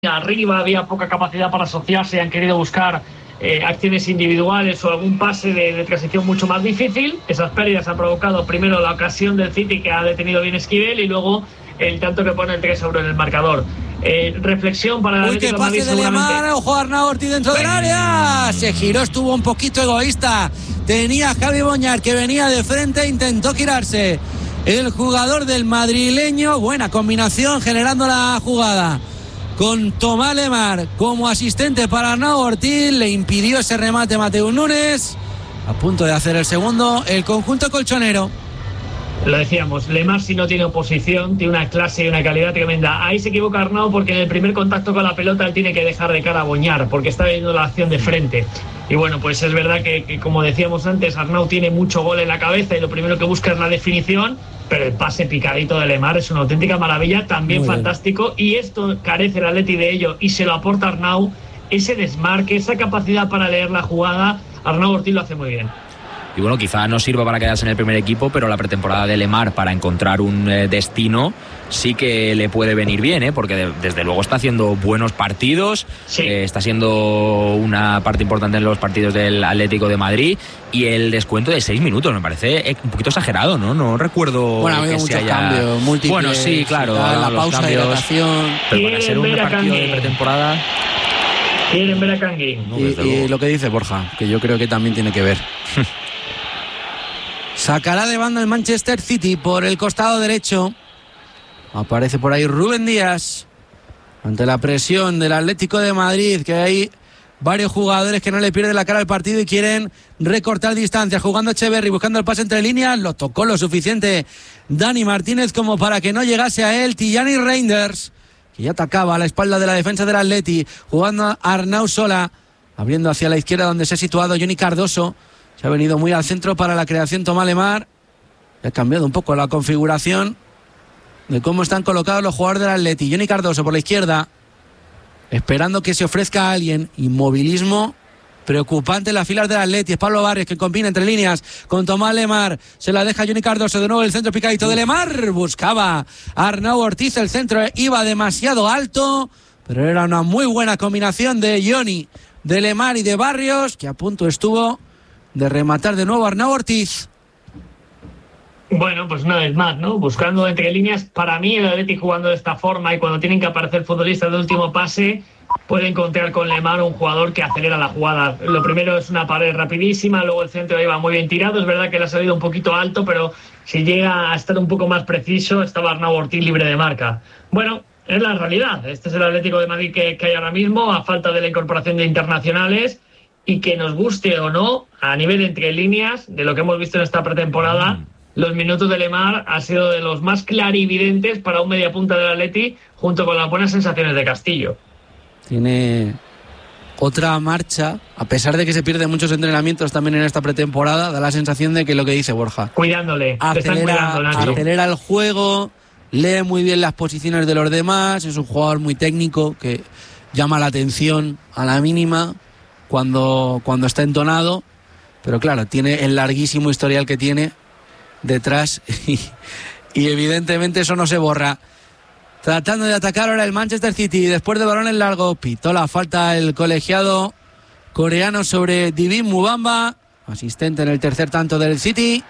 arriba había poca capacidad para asociarse y han querido buscar acciones individuales o algún pase de transición mucho más difícil. Esas pérdidas han provocado primero la ocasión del City, que ha detenido bien Esquivel, y luego el tanto que pone el 3-1 en el marcador. Reflexión para el Atlético de Madrid, seguramente. Ojo, Arnau Ortiz dentro del área. Se giró, estuvo un poquito egoísta. Tenía a Javi Boñar, que venía de frente, intentó girarse. El jugador del madrileño, buena combinación generando la jugada, con Tomás Lemar como asistente para Arnau Ortiz. Le impidió ese remate Mateus Nunes. A punto de hacer el segundo el conjunto colchonero. Lo decíamos, Lemar, si no tiene oposición, tiene una clase y una calidad tremenda. Ahí se equivoca Arnau, porque en el primer contacto con la pelota él tiene que dejar de cara a Boñar, porque está viendo la acción de frente. Y bueno, pues es verdad que como decíamos antes, Arnau tiene mucho gol en la cabeza y lo primero que busca es la definición, pero el pase picadito de Lemar es una auténtica maravilla, también fantástico, y esto carece el Atleti de ello y se lo aporta Arnau, ese desmarque, esa capacidad para leer la jugada. Arnau Ortiz lo hace muy bien. Y bueno, quizá no sirva para quedarse en el primer equipo, pero la pretemporada de Lemar para encontrar un destino sí que le puede venir bien, porque desde luego está haciendo buenos partidos, sí. Está siendo una parte importante en los partidos del Atlético de Madrid, y el descuento de 6 minutos me parece un poquito exagerado, ¿no? No recuerdo que se haya... cambios, múltiples, bueno, sí, claro, la pausa de hidratación. Pero para ser un partido de pretemporada... Quieren ver a Kangui. No, y lo que dice Borja, que yo creo que también tiene que ver. Sacará de banda el Manchester City por el costado derecho. Aparece por ahí Rúben Díaz. Ante la presión del Atlético de Madrid, que hay varios jugadores que no le pierden la cara al partido y quieren recortar distancias. Jugando Echeverri, buscando el pase entre líneas. Lo tocó lo suficiente Dani Martínez como para que no llegase a él Tijani Reinders, que ya atacaba a la espalda de la defensa del Atleti. Jugando a Arnau Sola, abriendo hacia la izquierda donde se ha situado Johnny Cardoso. Se ha venido muy al centro para la creación Tomás Lemar. Ha cambiado un poco la configuración de cómo están colocados los jugadores del Atleti. Johnny Cardoso por la izquierda, esperando que se ofrezca a alguien. Inmovilismo preocupante en las filas del Atleti. Es Pablo Barrios, que combina entre líneas con Tomás Lemar. Se la deja Johnny Cardoso. De nuevo el centro picadito de Lemar. Buscaba a Arnau Ortiz. El centro iba demasiado alto, pero era una muy buena combinación de Johnny, de Lemar y de Barrios, que a punto estuvo de rematar de nuevo Arnau Ortiz. Bueno, pues una vez más, ¿no? Buscando entre líneas. Para mí el Atleti, jugando de esta forma y cuando tienen que aparecer futbolistas de último pase, puede encontrar con Lemar un jugador que acelera la jugada. Lo primero es una pared rapidísima, luego el centro iba muy bien tirado. Es verdad que le ha salido un poquito alto, pero si llega a estar un poco más preciso, estaba Arnau Ortiz libre de marca. Bueno, es la realidad. Este es el Atlético de Madrid que hay ahora mismo, a falta de la incorporación de internacionales. Y que nos guste o no, a nivel entre líneas, de lo que hemos visto en esta pretemporada, los minutos de Lemar han sido de los más clarividentes para un mediapunta del Atleti, junto con las buenas sensaciones de Castillo. Tiene otra marcha, a pesar de que se pierden muchos entrenamientos también en esta pretemporada, da la sensación de que lo que dice Borja, cuidándole, acelera el juego, lee muy bien las posiciones de los demás, es un jugador muy técnico que llama la atención a la mínima cuando está entonado, pero claro, tiene el larguísimo historial que tiene detrás y evidentemente eso no se borra. Tratando de atacar ahora el Manchester City, después de balón en largo, pitó la falta el colegiado coreano sobre Divin Mubamba, asistente en el tercer tanto del City,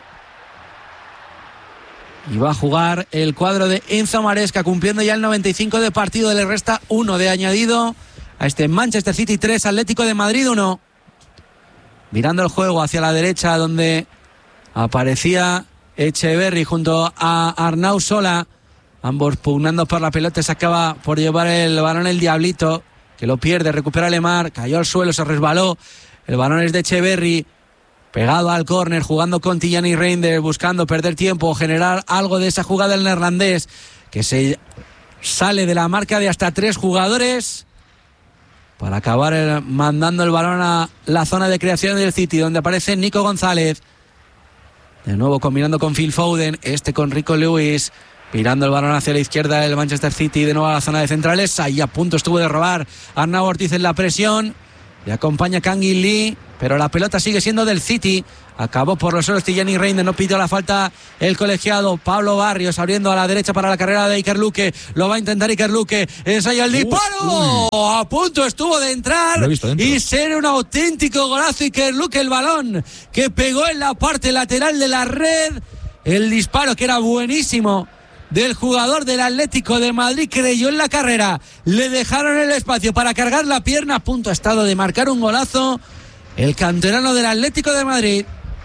y va a jugar el cuadro de Enzo Maresca, cumpliendo ya el 95 de partido. Le resta 1 de añadido a este Manchester City 3, Atlético de Madrid 1. Mirando el juego hacia la derecha, donde aparecía Echeverri junto a Arnau Sola, ambos pugnando por la pelota. Se acaba por llevar el balón el Diablito, que lo pierde, recupera Lemar, cayó al suelo, se resbaló. El balón es de Echeverri, pegado al córner, jugando con Tijani Reinders, buscando perder tiempo, generar algo de esa jugada del neerlandés, que se sale de la marca de hasta 3 jugadores para acabar mandando el balón a la zona de creación del City, donde aparece Nico González. De nuevo combinando con Phil Foden, con Rico Lewis, mirando el balón hacia la izquierda del Manchester City, de nuevo a la zona de centrales. Ahí a punto estuvo de robar Arnau Ortiz en la presión. Le acompaña Kangin Lee, pero la pelota sigue siendo del City. Acabó por los suelos Tijani Reinders, no pidió la falta el colegiado. Pablo Barrios abriendo a la derecha para la carrera de Iker Luque. Lo va a intentar Iker Luque. Ensaya el disparo. A punto estuvo de entrar y ser un auténtico golazo. Iker Luque, el balón que pegó en la parte lateral de la red. El disparo que era buenísimo del jugador del Atlético de Madrid, creyó en la carrera, le dejaron el espacio para cargar la pierna, a punto ha estado de marcar un golazo el canterano del Atlético de Madrid.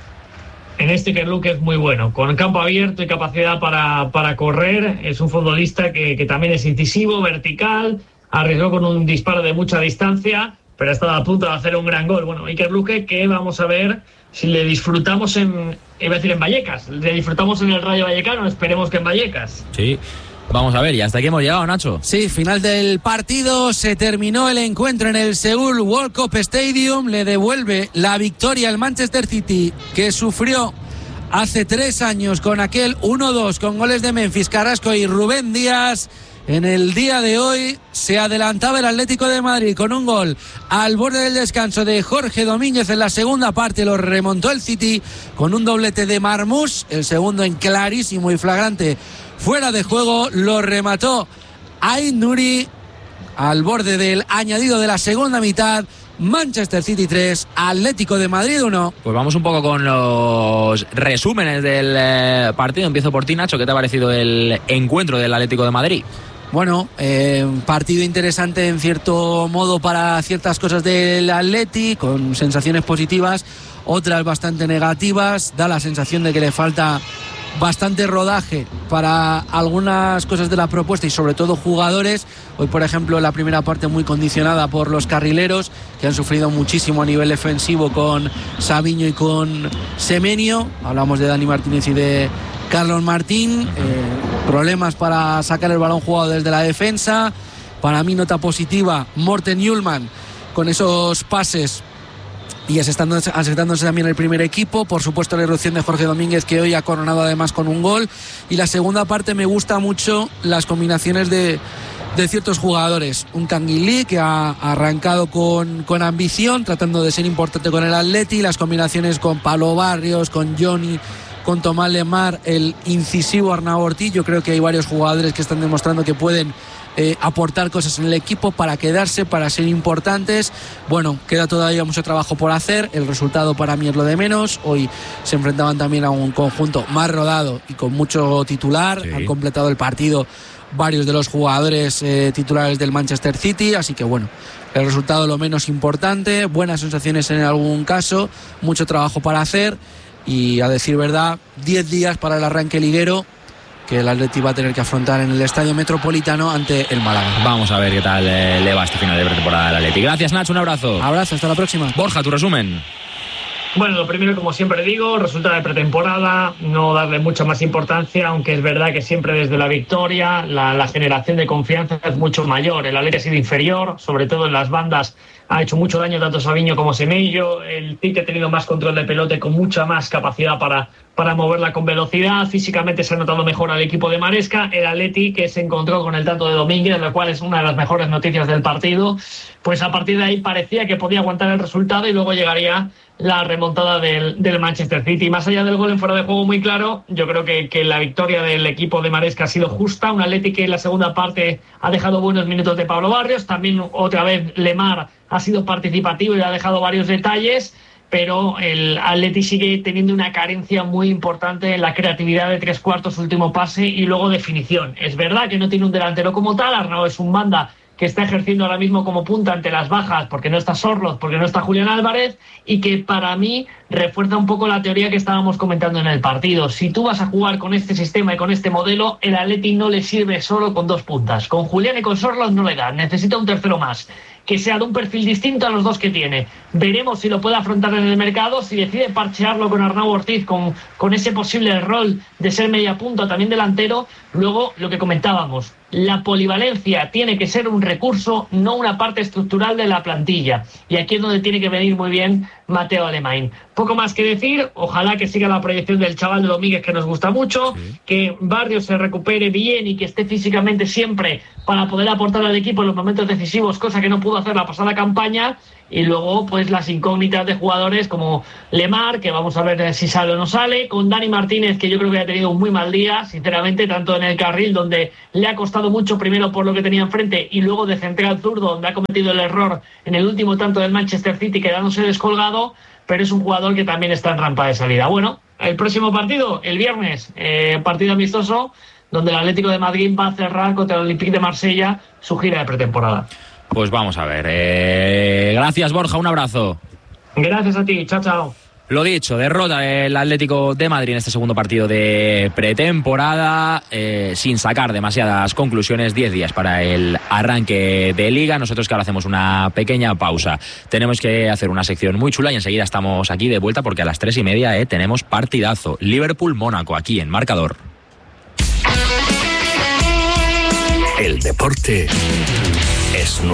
En este Iker Luque es muy bueno, con campo abierto y capacidad para correr. Es un futbolista que también es incisivo, vertical, arriesgó con un disparo de mucha distancia, pero ha estado a punto de hacer un gran gol. Bueno, Iker Luque, que vamos a ver si le disfrutamos en Vallecas, le disfrutamos en el Rayo Vallecano, esperemos que en Vallecas. Sí, vamos a ver, y hasta aquí hemos llegado, Nacho. Sí, final del partido, se terminó el encuentro en el Seoul World Cup Stadium, le devuelve la victoria al Manchester City, que sufrió hace 3 años con aquel 1-2 con goles de Memphis, Carrasco y Rubén Díaz. En el día de hoy se adelantaba el Atlético de Madrid con un gol al borde del descanso de Jorge Domínguez en la segunda parte. Lo remontó el City con un doblete de Marmús, el segundo en clarísimo y flagrante fuera de juego. Lo remató Aït-Nouri al borde del añadido de la segunda mitad. Manchester City 3, Atlético de Madrid 1. Pues vamos un poco con los resúmenes del partido. Empiezo por ti, Nacho. ¿Qué te ha parecido el encuentro del Atlético de Madrid? Bueno, partido interesante en cierto modo para ciertas cosas del Atleti, con sensaciones positivas, otras bastante negativas. Da la sensación de que le falta bastante rodaje para algunas cosas de la propuesta y sobre todo jugadores. Hoy, por ejemplo, la primera parte muy condicionada por los carrileros, que han sufrido muchísimo a nivel defensivo con Savinho y con Semenyo. Hablamos de Dani Martínez y de Carlos Martín. Problemas para sacar el balón jugado desde la defensa. Para mí, nota positiva, Morten Hjulmand con esos pases y asentándose también el primer equipo. Por supuesto, la irrupción de Jorge Domínguez, que hoy ha coronado además con un gol. Y la segunda parte me gusta mucho las combinaciones de ciertos jugadores. Un Kangin Lee que ha arrancado con ambición, tratando de ser importante con el Atleti. Las combinaciones con Pablo Barrios, con Johnny, con Tomás Lemar, el incisivo Arnau Ortiz. Yo creo que hay varios jugadores que están demostrando que pueden aportar cosas en el equipo para quedarse, para ser importantes. Bueno, queda todavía mucho trabajo por hacer. El resultado para mí es lo de menos. Hoy se enfrentaban también a un conjunto más rodado y con mucho titular. Sí. Han completado el partido varios de los jugadores titulares del Manchester City, así que bueno, el resultado lo menos importante. Buenas sensaciones en algún caso, mucho trabajo para hacer y, a decir verdad, 10 días para el arranque liguero que el Atleti va a tener que afrontar en el Estadio Metropolitano ante el Málaga. Vamos a ver qué tal le va este final de pretemporada al Atleti. Gracias, Nacho, un abrazo. Abrazo, hasta la próxima. Borja, tu resumen. Bueno, lo primero, como siempre digo, resultado de pretemporada, no darle mucha más importancia, aunque es verdad que siempre desde la victoria la generación de confianza es mucho mayor. El Atleti ha sido inferior, sobre todo en las bandas, ha hecho mucho daño tanto Savinho como Semenyo. El City ha tenido más control de pelota y con mucha más capacidad para moverla con velocidad. Físicamente se ha notado mejor al equipo de Maresca. El Atleti, que se encontró con el tanto de Domínguez, lo cual es una de las mejores noticias del partido, pues a partir de ahí parecía que podía aguantar el resultado y luego llegaría la remontada del Manchester City. Más allá del gol en fuera de juego muy claro, yo creo que la victoria del equipo de Maresca ha sido justa. Un Atleti que en la segunda parte ha dejado buenos minutos de Pablo Barrios. También otra vez Lemar ha sido participativo y ha dejado varios detalles, pero el Atleti sigue teniendo una carencia muy importante en la creatividad de tres cuartos, último pase y luego definición. Es verdad que no tiene un delantero como tal. Arnau es un banda que está ejerciendo ahora mismo como punta ante las bajas, porque no está Sorloth, porque no está Julián Álvarez, y que para mí refuerza un poco la teoría que estábamos comentando en el partido. Si tú vas a jugar con este sistema y con este modelo, el Atleti no le sirve solo con dos puntas. Con Julián y con Sorloth no le da, necesita un tercero más, que sea de un perfil distinto a los dos que tiene. Veremos si lo puede afrontar en el mercado, si decide parchearlo con Arnau Ortiz, con ese posible rol de ser media punta, también delantero. Luego, lo que comentábamos, la polivalencia tiene que ser un recurso, no una parte estructural de la plantilla. Y aquí es donde tiene que venir muy bien Mateu Alemany. Poco más que decir, ojalá que siga la proyección del chaval de Domínguez, que nos gusta mucho, que Barrios se recupere bien y que esté físicamente siempre para poder aportar al equipo en los momentos decisivos, cosa que no pudo hacer la pasada campaña. Y luego pues las incógnitas de jugadores como Lemar, que vamos a ver si sale o no sale, con Dani Martínez, que yo creo que ha tenido un muy mal día, sinceramente, tanto en el carril, donde le ha costado mucho, primero por lo que tenía enfrente, y luego de central zurdo, donde ha cometido el error en el último tanto del Manchester City, quedándose descolgado, pero es un jugador que también está en rampa de salida. Bueno, el próximo partido, el viernes, partido amistoso, donde el Atlético de Madrid va a cerrar contra el Olympique de Marsella su gira de pretemporada. Pues vamos a ver. Gracias, Borja, un abrazo. Gracias a ti, chao, chao. Lo dicho, derrota del Atlético de Madrid en este segundo partido de pretemporada, sin sacar demasiadas conclusiones. 10 días para el arranque de Liga. Nosotros que ahora hacemos una pequeña pausa. Tenemos que hacer una sección muy chula y enseguida estamos aquí de vuelta porque a las 3:30 tenemos partidazo. Liverpool-Mónaco aquí en Marcador. El deporte es nuestro.